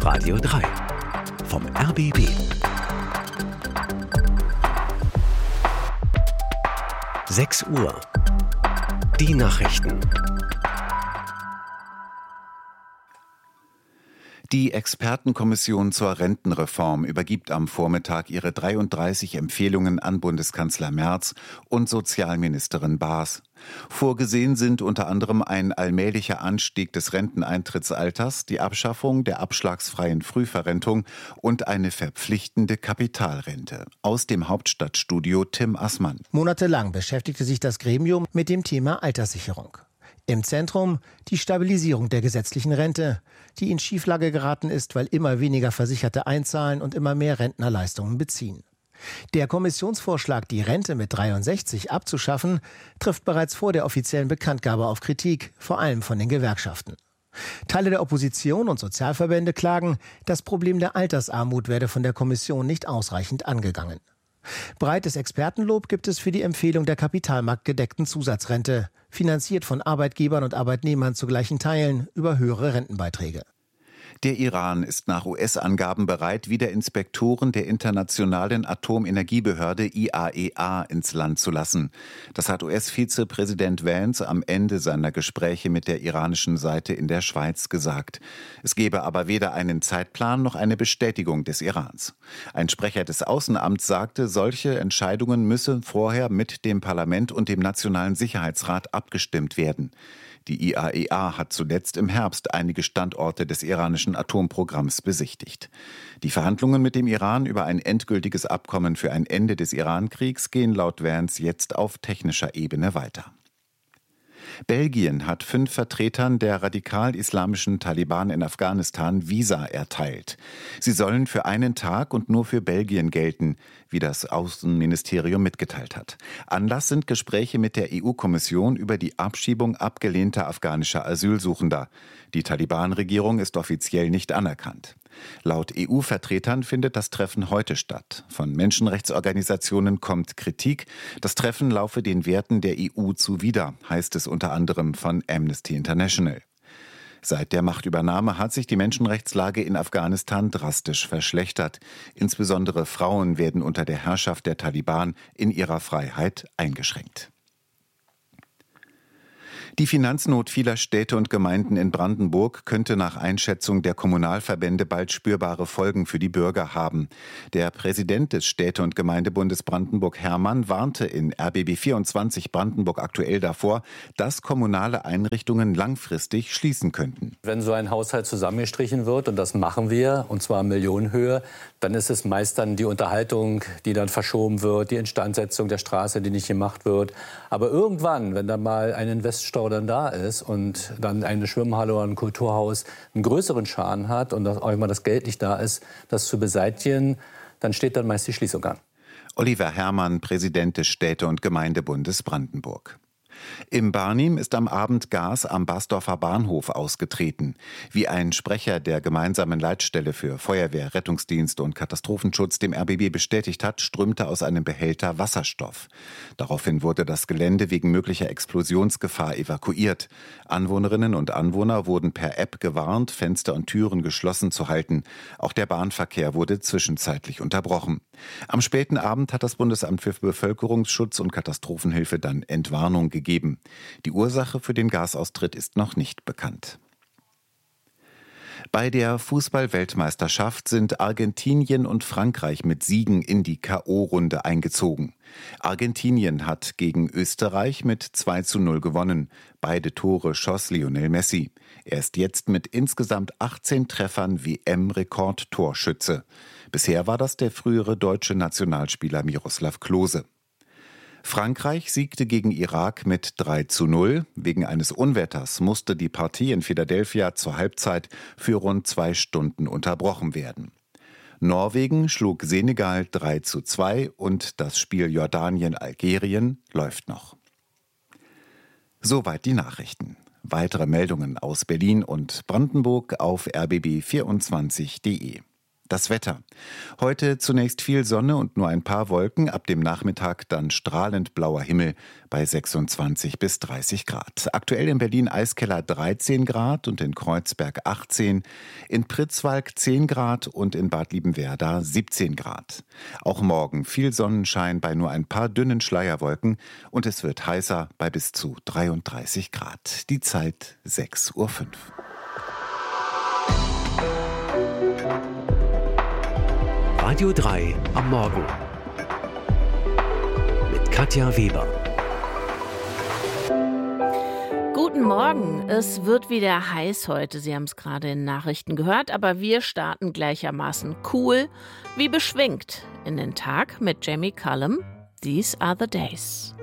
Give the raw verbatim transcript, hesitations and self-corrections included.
Radio drei vom R B B. sechs Uhr. Die Nachrichten. Die Expertenkommission zur Rentenreform übergibt am Vormittag ihre dreiunddreißig Empfehlungen an Bundeskanzler Merz und Sozialministerin Baas. Vorgesehen sind unter anderem ein allmählicher Anstieg des Renteneintrittsalters, die Abschaffung der abschlagsfreien Frühverrentung und eine verpflichtende Kapitalrente. Aus dem Hauptstadtstudio Tim Assmann. Monatelang beschäftigte sich das Gremium mit dem Thema Alterssicherung. Im Zentrum die Stabilisierung der gesetzlichen Rente, die in Schieflage geraten ist, weil immer weniger Versicherte einzahlen und immer mehr Rentner Leistungen beziehen. Der Kommissionsvorschlag, die Rente mit dreiundsechzig abzuschaffen, trifft bereits vor der offiziellen Bekanntgabe auf Kritik, vor allem von den Gewerkschaften. Teile der Opposition und Sozialverbände klagen, das Problem der Altersarmut werde von der Kommission nicht ausreichend angegangen. Breites Expertenlob gibt es für die Empfehlung der kapitalmarktgedeckten Zusatzrente, finanziert von Arbeitgebern und Arbeitnehmern zu gleichen Teilen über höhere Rentenbeiträge. Der Iran ist nach U S-Angaben bereit, wieder Inspektoren der Internationalen Atomenergiebehörde I A E A ins Land zu lassen. Das hat U S-Vizepräsident Vance am Ende seiner Gespräche mit der iranischen Seite in der Schweiz gesagt. Es gebe aber weder einen Zeitplan noch eine Bestätigung des Irans. Ein Sprecher des Außenamts sagte, solche Entscheidungen müssen vorher mit dem Parlament und dem Nationalen Sicherheitsrat abgestimmt werden. Die I A E A hat zuletzt im Herbst einige Standorte des iranischen Atomprogramms besichtigt. Die Verhandlungen mit dem Iran über ein endgültiges Abkommen für ein Ende des Irankriegs gehen laut Vance jetzt auf technischer Ebene weiter. Belgien hat fünf Vertretern der radikal-islamischen Taliban in Afghanistan Visa erteilt. Sie sollen für einen Tag und nur für Belgien gelten, wie das Außenministerium mitgeteilt hat. Anlass sind Gespräche mit der E U-Kommission über die Abschiebung abgelehnter afghanischer Asylsuchender. Die Taliban-Regierung ist offiziell nicht anerkannt. Laut E U-Vertretern findet das Treffen heute statt. Von Menschenrechtsorganisationen kommt Kritik. Das Treffen laufe den Werten der E U zuwider, heißt es unter anderem von Amnesty International. Seit der Machtübernahme hat sich die Menschenrechtslage in Afghanistan drastisch verschlechtert. Insbesondere Frauen werden unter der Herrschaft der Taliban in ihrer Freiheit eingeschränkt. Die Finanznot vieler Städte und Gemeinden in Brandenburg könnte nach Einschätzung der Kommunalverbände bald spürbare Folgen für die Bürger haben. Der Präsident des Städte- und Gemeindebundes Brandenburg, Hermann, warnte in R B B vierundzwanzig Brandenburg aktuell davor, dass kommunale Einrichtungen langfristig schließen könnten. Wenn so ein Haushalt zusammengestrichen wird, und das machen wir, und zwar in Millionenhöhe, dann ist es meist dann die Unterhaltung, die dann verschoben wird, die Instandsetzung der Straße, die nicht gemacht wird. Aber irgendwann, wenn da mal ein Investstau dann da ist und dann eine Schwimmhalle oder ein Kulturhaus einen größeren Schaden hat und auch immer das Geld nicht da ist, das zu beseitigen, dann steht dann meist die Schließung an. Oliver Herrmann, Präsident des Städte- und Gemeindebundes Brandenburg. Im Barnim ist am Abend Gas am Basdorfer Bahnhof ausgetreten. Wie ein Sprecher der gemeinsamen Leitstelle für Feuerwehr, Rettungsdienst und Katastrophenschutz dem R B B bestätigt hat, strömte aus einem Behälter Wasserstoff. Daraufhin wurde das Gelände wegen möglicher Explosionsgefahr evakuiert. Anwohnerinnen und Anwohner wurden per App gewarnt, Fenster und Türen geschlossen zu halten. Auch der Bahnverkehr wurde zwischenzeitlich unterbrochen. Am späten Abend hat das Bundesamt für Bevölkerungsschutz und Katastrophenhilfe dann Entwarnung gegeben. Die Ursache für den Gasaustritt ist noch nicht bekannt. Bei der Fußball-Weltmeisterschaft sind Argentinien und Frankreich mit Siegen in die K O-Runde eingezogen. Argentinien hat gegen Österreich mit zwei zu null gewonnen. Beide Tore schoss Lionel Messi. Er ist jetzt mit insgesamt achtzehn Treffern W M-Rekordtorschütze. Bisher war das der frühere deutsche Nationalspieler Miroslav Klose. Frankreich siegte gegen Irak mit drei zu null. Wegen eines Unwetters musste die Partie in Philadelphia zur Halbzeit für rund zwei Stunden unterbrochen werden. Norwegen schlug Senegal drei zu zwei und das Spiel Jordanien-Algerien läuft noch. Soweit die Nachrichten. Weitere Meldungen aus Berlin und Brandenburg auf r b b vierundzwanzig punkt d e. Das Wetter. Heute zunächst viel Sonne und nur ein paar Wolken, ab dem Nachmittag dann strahlend blauer Himmel bei sechsundzwanzig bis dreißig Grad. Aktuell in Berlin Eiskeller dreizehn Grad und in Kreuzberg achtzehn, in Pritzwalk zehn Grad und in Bad Liebenwerda siebzehn Grad. Auch morgen viel Sonnenschein bei nur ein paar dünnen Schleierwolken und es wird heißer bei bis zu dreiunddreißig Grad. Die Zeit sechs Uhr fünf. Radio drei am Morgen mit Katja Weber. Guten Morgen, es wird wieder heiß heute. Sie haben es gerade in Nachrichten gehört, aber wir starten gleichermaßen cool wie beschwingt in den Tag mit Jamie Cullum. These are the days.